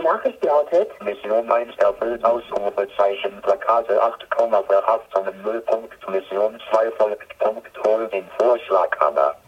Nachricht lautet: Mission 1 erfüllt, Ausrufezeichen, Plakate 8, Verhaftungen 0. Mission 2 folgt, hol den Vorschlaghammer.